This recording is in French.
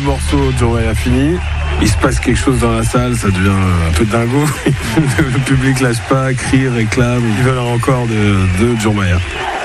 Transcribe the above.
morceau, John Mayer fini. Il se passe quelque chose dans la salle, ça devient un peu dingo. Le public lâche pas, crie, réclame, ils veulent encore de John Mayer.